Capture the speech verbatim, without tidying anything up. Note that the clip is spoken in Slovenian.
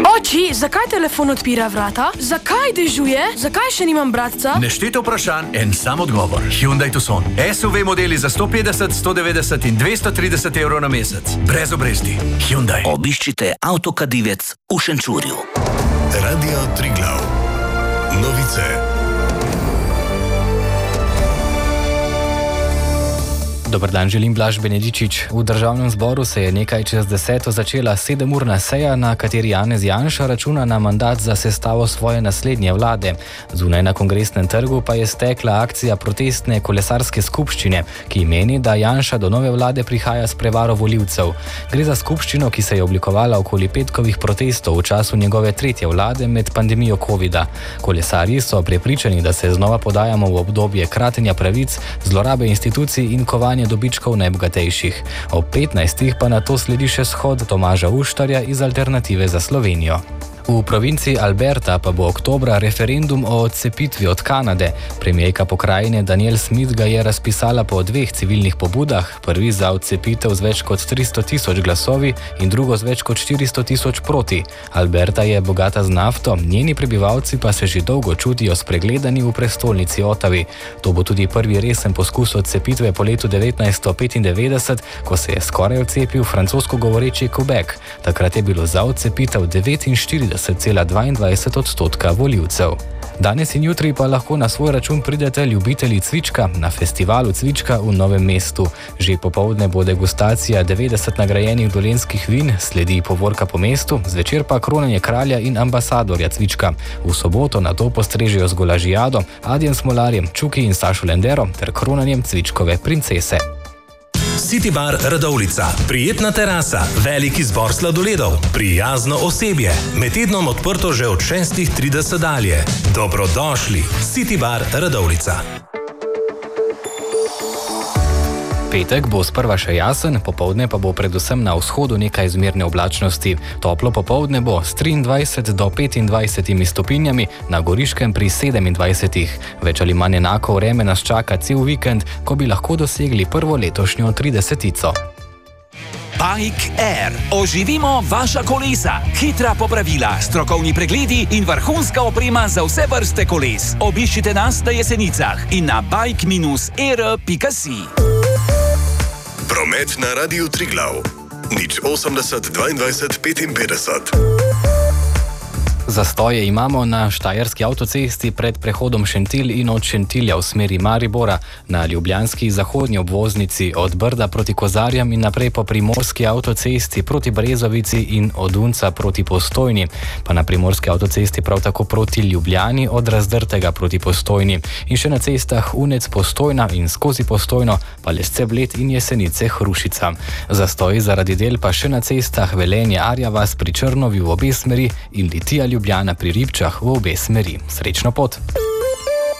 Oči, zakaj telefon odpira vrata? Zakaj dežuje? Zakaj še nimam bratca? Nešteto vprašanj, en sam odgovor. Hyundai Tucson. S U V modeli za sto petdeset, sto devetdeset in dvesto trideset evrov na mesec. Brez obresti. Hyundai. Obiščite Avtokadivec v Šenčurju. Radio Triglav. Novice. Dobar dan, želim Blaž Benedičič. V državnem zboru se je nekaj čez deseto začela sedemurna seja, na kateri Janez Janša računa na mandat za sestavo svoje naslednje vlade. Zunaj na Kongresnem trgu pa je stekla akcija protestne kolesarske skupščine, ki meni, da Janša do nove vlade prihaja s prevaro volivcev. Gre za skupščino, ki se je oblikovala okoli petkovih protestov v času njegove tretje vlade med pandemijo covida. Kolesarji so prepričani, da se znova podajamo v obdobje kratenja pravic, zlorabe institucij in kovanja dobičkov najbogatejših. Ob petnajstih pa na to sledi še shod Tomaža Uštarja iz Alternative za Slovenijo. V provinciji Alberta pa bo oktobra referendum o odcepitvi od Kanade. Premijerka pokrajine Danielle Smith ga je razpisala po dveh civilnih pobudah, prvi za odcepitev z več kot tristo tisoč glasovi in drugo z več kot štiristo tisoč proti. Alberta je bogata z nafto, njeni prebivalci pa se že dolgo čutijo spregledani v prestolnici Ottawi. To bo tudi prvi resen poskus odcepitve po letu devetnajststo petindevetdeset, ko se je skoraj odcepil francosko govoreči Quebec. Takrat je bilo za odcepitev devetinštirideset cela dvaindvajset odstotka volivcev. Danes in jutri pa lahko na svoj račun pridete ljubitelji cvička na festivalu cvička v Novem mestu. Že popoldne bo degustacija devetdeset nagrajenih dolenjskih vin, sledi povorka po mestu, zvečer pa kronanje kralja in ambasadorja cvička. V soboto na to postrežejo z golažijado, Adjem Smolarjem, Čuki in Sašo Lendero ter kronanjem cvičkove princese. City Bar Radovljica. Prijetna terasa, velik izbor sladoledov, prijazno osebje. Med tednom odprto že od šestih trideset dalje. Dobrodošli. City Bar Radovljica. Petek bo sprva še jasen, popoldne pa bo predvsem na vzhodu nekaj zmerne oblačnosti. Toplo popoldne bo s triindvajset do petindvajset stopinjami, na Goriškem pri sedemindvajsetih. Več ali manj enako vreme nas čaka cel vikend, ko bi lahko dosegli prvo letošnjo tridesetico. Bike Air. Oživimo vaša kolesa. Hitra popravila, strokovni pregledi in vrhunska oprema za vse vrste koles. Obiščite nas na Jesenicah in na bike air pika si. Promet na Radiu Triglav. Nič osemdeset dvaindvajset petinpetdeset. Zastoje imamo na štajerski avtocesti pred prehodom Šentilj in od Šentilja v smeri Maribora, na ljubljanski zahodnji obvoznici od Brda proti Kozarjam in naprej po primorski avtocesti proti Brezovici in od Unca proti Postojni, pa na primorski avtocesti prav tako proti Ljubljani od Razdrtega proti Postojni in še na cestah Unec Postojna in skozi Postojno pa Lesce Bled in Jesenice Hrušica. Zastoji zaradi del pa še na cestah Velenje Arjavas pri Črnovi v obe smeri in Litija Ljubljana pri Ribčah v obe smeri. Srečno pot!